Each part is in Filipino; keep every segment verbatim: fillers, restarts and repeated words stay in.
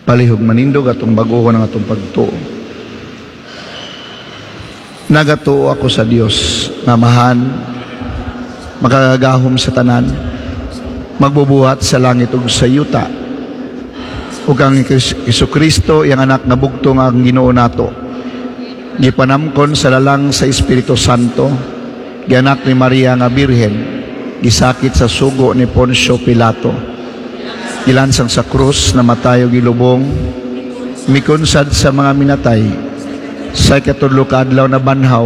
palihog manindog atong bag-o ng atong pagtuo. Nagatuo ako sa Dios nga mahan, makagagahom sa tanan, magbubuhat sa langit ug sa yuta, ug ang Jesucristo yang anak nga bugto nga ang Ginoo nato, gipanamkon sa lalang sa Espiritu Santo, gianak ni Maria nga Birhen, gisakit sa sugo ni Poncio Pilato, gilansang sa krus, namatayo gilubong, mikunsad sa mga minatay, sa ikatudlo ka adlaw na banhaw,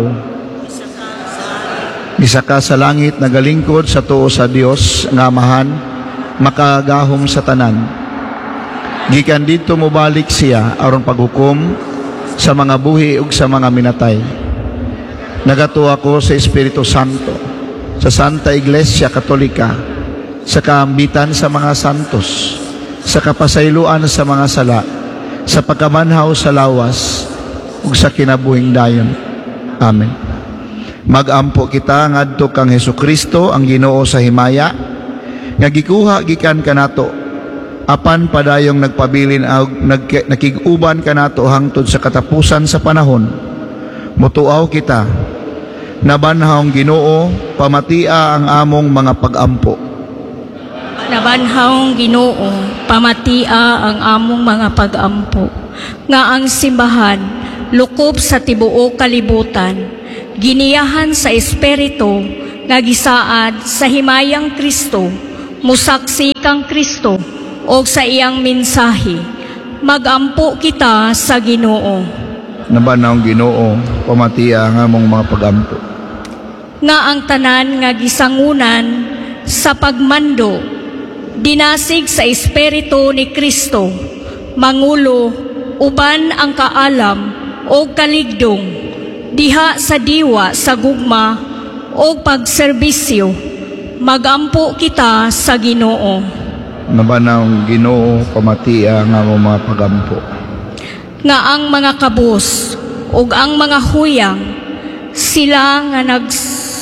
gisaka sa langit, nagalingkod sa tuo sa Dios nga amahan, makagahom sa tanan. Gikan dito mobalik siya aron paghukom sa mga buhi ug sa mga minatay. Nagatuo ako sa Espiritu Santo, sa Santa Iglesia Katolika, sa kaambitan sa mga santos, sa kapasayloan sa mga sala, sa pagkamanhaw sa lawas, ug sa kinabuhing dayon. Amen. Magampo kita ngadto kang Hesukristo ang Ginoo sa himaya, nga gikuha gikan kanato, apan padayong nagpabilin og nag, nakig-uban kanato hangtod sa katapusan sa panahon. Mutuaw kita, nabanhawng Ginoo, pamatia ang among mga pag-ampo. Nabanhawng Ginoo, pamatia ang among mga pag-ampo, nga ang simbahan lukob sa tibuok kalibutan, giniyahan sa Espiritu nga gisaad sa himayang Kristo, musaksi kang Kristo o sa iyang mensahe. Magampo kita sa Ginoo. Nabanhawng Ginoo, pamatia ang among mga pag-ampo. Nga ang tanan nga gisangunan sa pagmando, dinasig sa Espiritu ni Kristo, mangulo uban ang kaalam o kaligdong, diha sa diwa sa gugma o pagserbisyo. Magampo kita sa Ginoo. Nabanhawng Ginoo, pamatia ang among mga pag-ampo. Nga ang mga kabus ug ang mga huyang, sila nga nags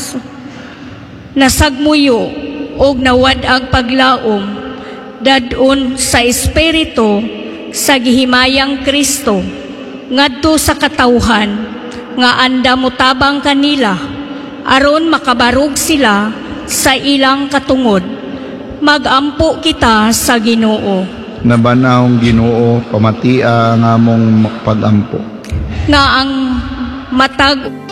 nasagmuyo ug nawad-ag paglaom, dadon sa Espiritu sa gihimayang Kristo, ngadto sa katawhan, nga anda motabang kanila, aron makabarog sila sa ilang katungod. Magampo kita sa Ginoo. Nabanhawng Ginoo, pamatia ang among pag-ampo. Nga ang matag